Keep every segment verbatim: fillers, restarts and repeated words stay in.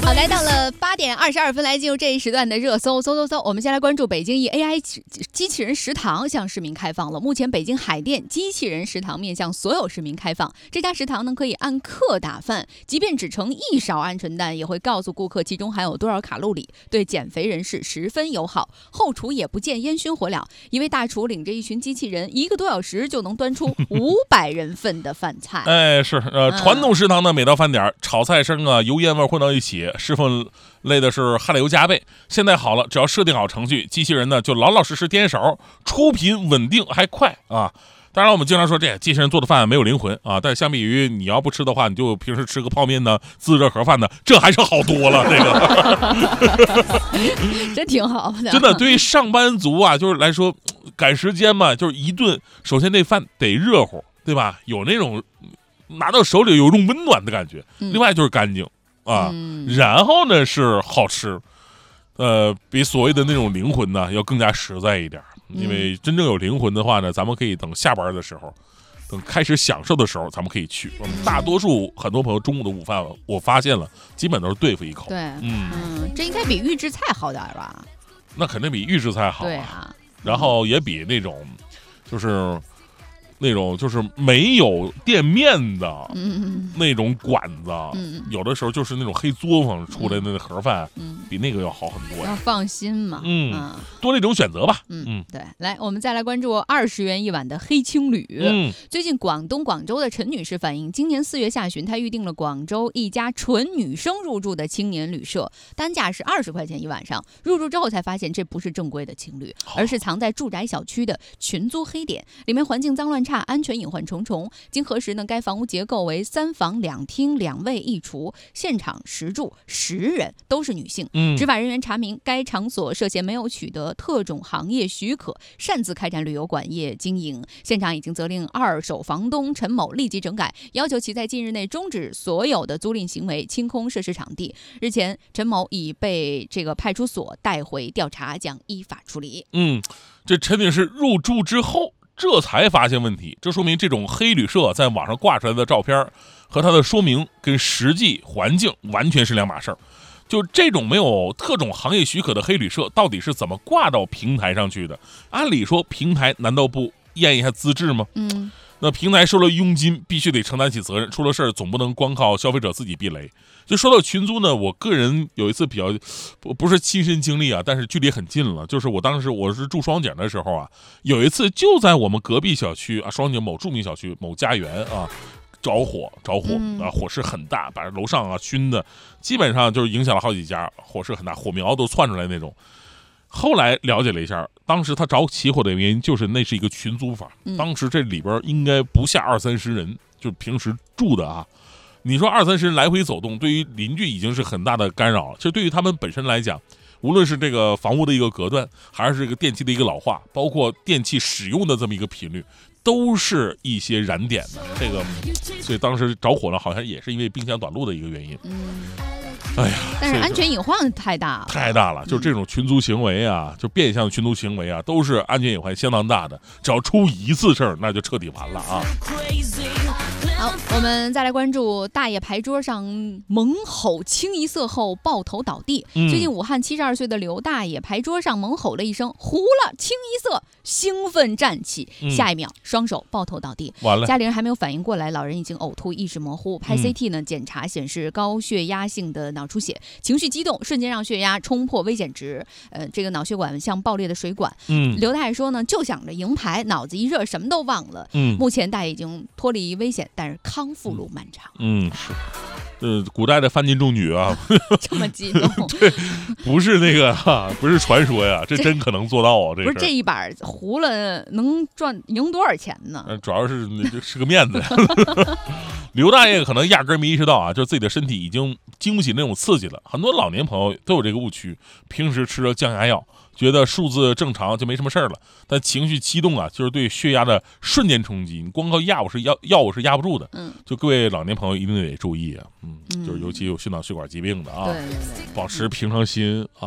好，来到了八点二十二分，来进入这一时段的热搜，搜搜搜。我们先来关注北京一 A I 机器人食堂向市民开放了。目前，北京海淀机器人食堂面向所有市民开放。这家食堂呢，可以按克打饭，即便只盛一勺鹌鹑蛋，也会告诉顾客其中含有多少卡路里，对减肥人士十分友好。后厨也不见烟熏火燎，一位大厨领着一群机器人，一个多小时就能端出五百人份的饭菜。 哎，是呃，嗯、传统食堂呢，每到饭点，炒菜声啊，油烟味混到一起。师傅累的是汗流浃背，现在好了，只要设定好程序，机器人呢就老老实实颠勺，出品稳定还快啊！当然，我们经常说这机器人做的饭没有灵魂啊，但是相比于你要不吃的话，你就平时吃个泡面呢、自热盒饭呢，这还是好多了。这个这挺好的， 真的对于上班族啊，就是来说赶时间嘛，就是一顿，首先那饭得热乎，对吧？有那种拿到手里有一种温暖的感觉， 嗯、 另外就是干净。啊， 嗯、 然后呢是好吃，呃，比所谓的那种灵魂呢要更加实在一点，因为真正有灵魂的话呢，咱们可以等下班的时候，等开始享受的时候，咱们可以去。我们大多数很多朋友中午的午饭，我发现了，基本都是对付一口。 对， 嗯嗯，这应该比预制菜好点吧？ 那肯定比预制菜好、啊。 对啊， 然后也比那种，就是。那种就是没有店面的那种馆子， 嗯、 有的时候就是那种黑作坊出来的那盒饭，嗯、比那个要好很多。 要放心嘛， 嗯，啊、多那种选择吧。 嗯嗯，对，来，我们再来关注二十元一碗的黑青旅。嗯，最近广东广州的陈女士反映，今年四月下旬，她预定了广州一家纯女生入住的青年旅社，单价是二十块钱一晚上。入住之后才发现，这不是正规的青旅，而是藏在住宅小区的群租黑点，里面环境脏乱差。安全隐患重重。经核实呢，该房屋结构为三房两厅两卫一厨，现场实住十人，都是女性。 嗯， 执法人员查明，该场所涉嫌没有取得特种行业许可，擅自开展旅游管业经营。现场已经责令二手房东陈某立即整改，要求其在近日内终止所有的租赁行为，清空涉事场地。日前，陈某已被这个派出所带回调查，将依法处理。 嗯，这陈女士入住之后。这才发现问题，这说明这种黑旅社在网上挂出来的照片和它的说明跟实际环境完全是两码事儿。就这种没有特种行业许可的黑旅社，到底是怎么挂到平台上去的？按理说，平台难道不验一下资质吗？ 嗯。 那平台收了佣金，必须得承担起责任，出了事儿总不能光靠消费者自己避雷。就说到群租呢，我个人有一次比较不不是亲身经历啊，但是距离很近了。就是我当时我是住双井的时候啊，有一次就在我们隔壁小区啊，双井某著名小区某家园啊，着火着火啊，火势很大，把楼上啊熏的，基本上就是影响了好几家，火势很大，火苗都窜出来那种。后来了解了一下，当时他着起火的原因就是那是一个群租法，当时这里边应该不下二三十人，就平时住的啊。你说二三十人来回走动，对于邻居已经是很大的干扰了。其实对于他们本身来讲，无论是这个房屋的一个隔断，还是这个电器的一个老化，包括电器使用的这么一个频率，都是一些燃点的。这个，所以当时着火了，好像也是因为冰箱短路的一个原因。 嗯。 哎呀， 但是安全隐患太大了， 太大了！就这种群租行为啊，就变相群租行为啊，都是安全隐患相当大的。只要出一次事儿，那就彻底完了啊！ 好，我们再来关注大爷牌桌上猛吼清一色后抱头倒地。 嗯、 最近武汉七十二岁的刘大爷牌桌上猛吼了一声“糊了”，清一色兴奋站起， 嗯、 下一秒双手抱头倒地。 完了， 家里人还没有反应过来，老人已经呕吐，意识模糊。拍 C T 呢，嗯、检查显示高血压性的脑出血，情绪激动，瞬间让血压冲破危险值。呃，这个脑血管像爆裂的水管。 嗯， 刘大爷说呢，就想着赢牌，脑子一热，什么都忘了。 嗯， 目前大爷已经脱离危险，但是康复路漫长。 嗯，是。呃，古代的范进中举啊， 这么激动？ 对，不是那个哈、啊，不是传说呀，这真可能做到啊！这不是这一把糊了能赚赢多少钱呢？ 呃、主要是是个面子。刘大爷可能压根没意识到啊，就是自己的身体已经经不起那种刺激了。很多老年朋友都有这个误区，平时吃了降压药，觉得数字正常就没什么事儿了，但情绪激动啊，就是对血压的瞬间冲击，你光靠药物是药药物是压不住的。 嗯， 就各位老年朋友一定得注意啊，嗯，就是尤其有心脑血管疾病的啊， 对对对， 保持平常心啊。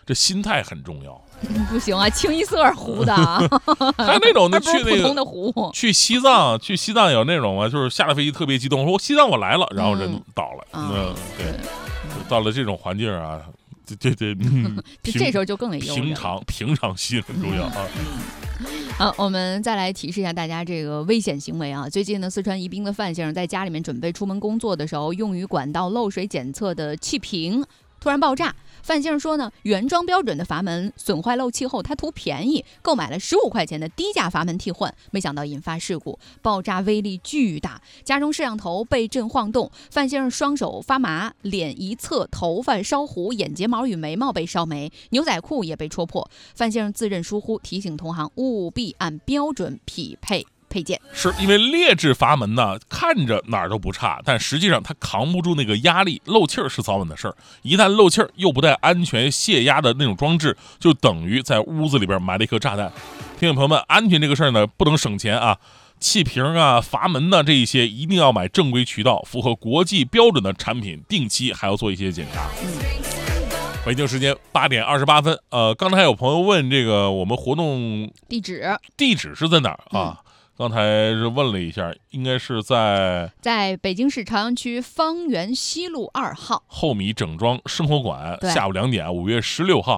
这心态很重要。 嗯、不行啊，清一色糊的。 还有那种的去那个的糊去西藏，去西藏有那种啊，就是下了飞机特别激动，说西藏我来了，然后人倒了。嗯，嗯对，到了这种环境啊。对对对，嗯， 就这时候就更得平常平常心很重要啊。 好，我们再来提示一下大家这个危险行为啊。最近呢，四川宜宾的范先生在家里面准备出门工作的时候，用于管道漏水检测的气瓶突然爆炸。范先生说呢，原装标准的阀门损坏漏气后，他图便宜购买了十五块钱的低价阀门替换，没想到引发事故，爆炸威力巨大，家中摄像头被震晃动，范先生双手发麻，脸一侧头发烧糊，眼睫毛与眉毛被烧没，牛仔裤也被戳破。范先生自认疏忽，提醒同行务必按标准匹配配件。 是因为劣质阀门呢，看着哪儿都不差，但实际上它扛不住那个压力，漏气儿是早晚的事儿。一旦漏气儿，又不带安全泄压的那种装置，就等于在屋子里边埋了一颗炸弹。听众朋友们，安全这个事儿呢，不能省钱啊。气瓶啊、阀门呐、啊，这一些一定要买正规渠道、符合国际标准的产品，定期还要做一些检查。北京时间八点二十八分，呃，刚才有朋友问这个我们活动地址， 地址是在哪儿啊？嗯刚才是问了一下，应该是在在北京市朝阳区方圆西路二号后米整装生活馆，下午两点，五月十六号。